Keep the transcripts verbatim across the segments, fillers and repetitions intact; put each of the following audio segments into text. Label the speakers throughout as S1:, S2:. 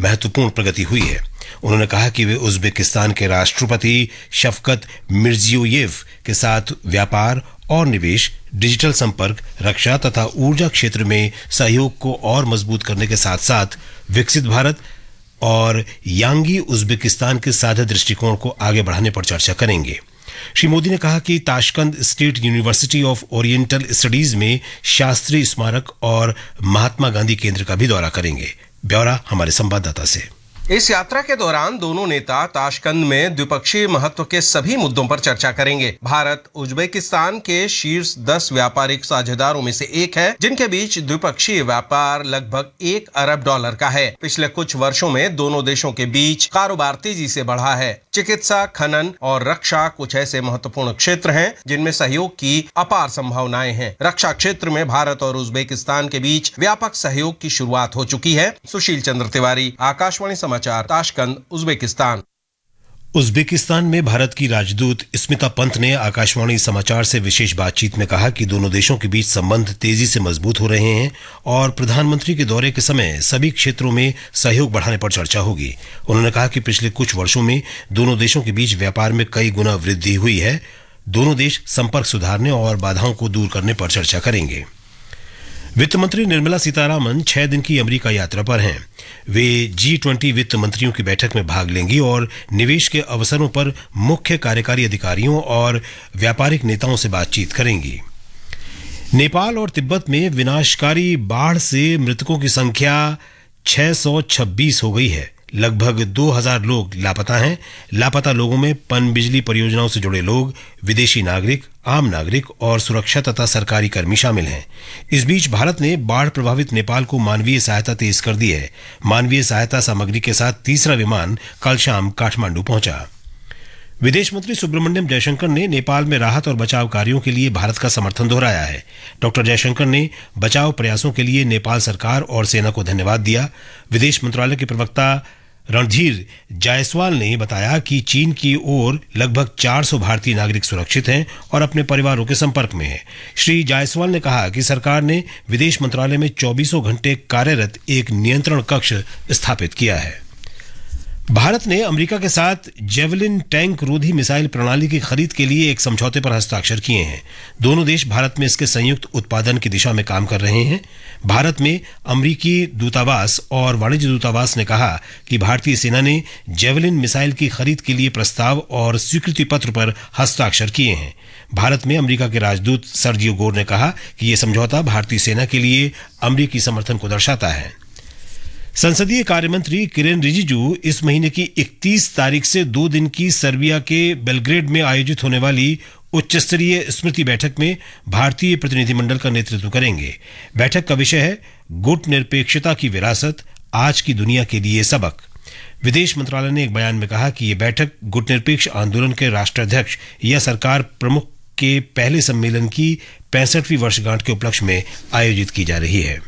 S1: महत्वपूर्ण प्रगति हुई है। उन्होंने कहा कि वे उज़्बेकिस्तान के राष्ट्रपति शफकत मिर्जियोयेव के साथ व्यापार और निवेश, डिजिटल संपर्क, रक्षा तथा ऊर्जा क्षेत्र में सहयोग को और मजबूत करने के साथ साथ विकसित भारत और यांगी उज़्बेकिस्तान के साझा दृष्टिकोण को आगे बढ़ाने पर चर्चा करेंगे। श्री मोदी ने कहा कि Tashkent state university of oriental studies में शास्त्री स्मारक और महात्मा गांधी केंद्र का भी दौरा करेंगे। ब्यौरा हमारे संवाददाता से।
S2: इस यात्रा के दौरान दोनों नेता ताशकंद में द्विपक्षीय महत्व के सभी मुद्दों पर चर्चा करेंगे। भारत उज़्बेकिस्तान के शीर्ष दस व्यापारिक साझेदारों में से एक है, जिनके बीच द्विपक्षीय व्यापार लगभग एक अरब डॉलर का है। पिछले कुछ वर्षों में दोनों देशों के बीच कारोबार तेजी से बढ़ा है। चिकित्सा, खनन और रक्षा कुछ ऐसे महत्वपूर्ण क्षेत्र हैं जिनमें सहयोग की अपार संभावनाएं हैं। रक्षा क्षेत्र में भारत और उज़्बेकिस्तान के बीच व्यापक सहयोग की शुरुआत हो चुकी है। सुशील चंद्र तिवारी, आकाशवाणी समाचार, ताशकंद, उज़्बेकिस्तान।
S1: उज़्बेकिस्तान में भारत की राजदूत स्मिता पंत ने आकाशवाणी समाचार से विशेष बातचीत में कहा कि दोनों देशों के बीच संबंध तेजी से मजबूत हो रहे हैं और प्रधानमंत्री के दौरे के समय सभी क्षेत्रों में सहयोग बढ़ाने पर चर्चा होगी। उन्होंने कहा कि पिछले कुछ वर्षों में दोनों देशों के बीच व्यापार में कई गुना वृद्धि हुई है। दोनों देश संपर्क सुधारने और बाधाओं को दूर करने पर चर्चा करेंगे। वित्त मंत्री निर्मला सीतारामन छह दिन की अमेरिका यात्रा पर हैं। वे जी ट्वेंटी वित्त मंत्रियों की बैठक में भाग लेंगी और निवेश के अवसरों पर मुख्य कार्यकारी अधिकारियों और व्यापारिक नेताओं से बातचीत करेंगी। नेपाल और तिब्बत में विनाशकारी बाढ़ से मृतकों की संख्या छह सौ छब्बीस हो गई है। लगभग दो हज़ार लोग लापता हैं। लापता लोगों में पनबिजली परियोजनाओं से जुड़े लोग, विदेशी नागरिक, आम नागरिक और सुरक्षा तथा सरकारी कर्मी शामिल हैं। इस बीच भारत ने बाढ़ प्रभावित नेपाल को मानवीय सहायता तेज कर दी है। मानवीय सहायता सामग्री के साथ तीसरा विमान कल शाम काठमांडू पहुंचा। विदेश मंत्री सुब्रमण्यम जयशंकर ने नेपाल में राहत और बचाव कार्यों के लिए भारत का समर्थन दोहराया है। डॉक्टर जयशंकर ने बचाव प्रयासों के लिए नेपाल सरकार और सेना को धन्यवाद दिया। विदेश मंत्रालय के प्रवक्ता रणधीर जायसवाल ने बताया कि चीन की ओर लगभग चार सौ भारतीय नागरिक सुरक्षित हैं और अपने परिवारों के संपर्क में हैं। श्री जायसवाल ने कहा कि सरकार ने विदेश मंत्रालय में चौबीसों घंटे कार्यरत एक नियंत्रण कक्ष स्थापित किया है। भारत ने अमेरिका के साथ जेवलिन टैंक रोधी मिसाइल प्रणाली की खरीद के लिए एक समझौते पर हस्ताक्षर किए हैं। दोनों देश भारत में इसके संयुक्त उत्पादन की दिशा में काम कर रहे हैं। भारत में अमेरिकी दूतावास और वाणिज्य दूतावास ने कहा कि भारतीय सेना ने जेवलिन मिसाइल की खरीद के लिए प्रस्ताव और स्वीकृति पत्र पर हस्ताक्षर किए हैं। भारत में अमेरिका के राजदूत सर्जियो गोर ने कहा कि यह समझौता भारतीय सेना के लिए अमेरिकी समर्थन को दर्शाता है। संसदीय कार्यमंत्री किरेन रिजिजू इस महीने की इकतीस तारीख से दो दिन की सर्बिया के बेलग्रेड में आयोजित होने वाली उच्च स्तरीय स्मृति बैठक में भारतीय प्रतिनिधिमंडल का नेतृत्व करेंगे। बैठक का विषय है गुट निरपेक्षता की विरासत, आज की दुनिया के लिए सबक। विदेश मंत्रालय ने एक बयान में कहा कि यह बैठक गुटनिरपेक्ष आंदोलन के राष्ट्राध्यक्ष या सरकार प्रमुख के पहले सम्मेलन की पैंसठवीं वर्षगांठ के उपलक्ष्य में आयोजित की जा रही है।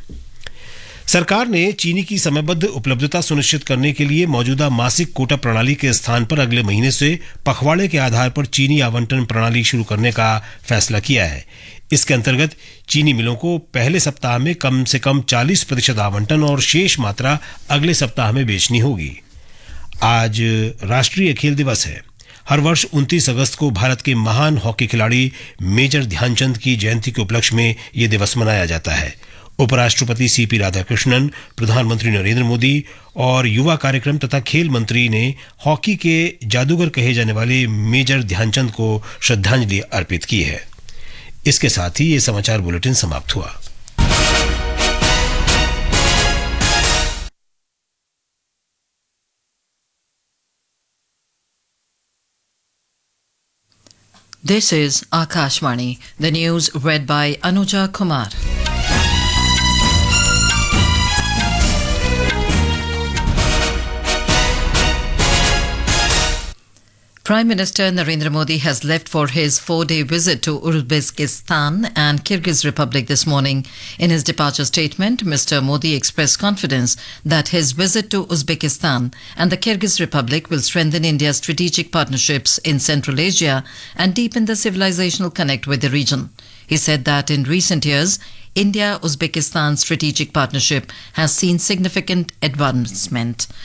S1: सरकार ने चीनी की समयबद्ध उपलब्धता सुनिश्चित करने के लिए मौजूदा मासिक कोटा प्रणाली के स्थान पर अगले महीने से पखवाड़े के आधार पर चीनी आवंटन प्रणाली शुरू करने का फैसला किया है। इसके अंतर्गत चीनी मिलों को पहले सप्ताह में कम से कम चालीस प्रतिशत आवंटन और शेष मात्रा अगले सप्ताह में बेचनी होगी। आज राष्ट्रीय खेल दिवस है। हर वर्ष उनतीस अगस्त को भारत के महान हॉकी खिलाड़ी मेजर ध्यानचंद की जयंती के उपलक्ष्य में यह दिवस मनाया जाता है। उपराष्ट्रपति सीपी राधाकृष्णन, प्रधानमंत्री नरेंद्र मोदी और युवा कार्यक्रम तथा खेल मंत्री ने हॉकी के जादूगर कहे जाने वाले मेजर ध्यानचंद को श्रद्धांजलि अर्पित की है। इसके साथ ही ये समाचार बुलेटिन समाप्त हुआ।
S3: This is Akashvani, the news read by Anuja Kumar. Prime Minister Narendra Modi has left for his four-day visit to Uzbekistan and Kyrgyz Republic this morning. In his departure statement, Mister Modi expressed confidence that his visit to Uzbekistan and the Kyrgyz Republic will strengthen India's strategic partnerships in Central Asia and deepen the civilizational connect with the region. He said that in recent years, India-Uzbekistan strategic partnership has seen significant advancement.